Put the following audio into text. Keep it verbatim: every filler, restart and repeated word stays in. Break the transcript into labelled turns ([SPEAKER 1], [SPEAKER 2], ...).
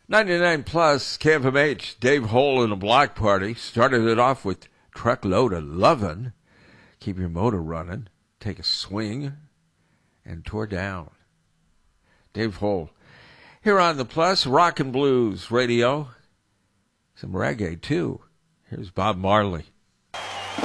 [SPEAKER 1] ninety-nine plus K F M H, Dave Hole and a Block Party. Started it off with Truckload of Lovin'. Keep your motor running. Take a swing. And Tore Down. Dave Hole. Here on the Plus, Rock and Blues Radio. Some reggae, too. Here's Bob Marley.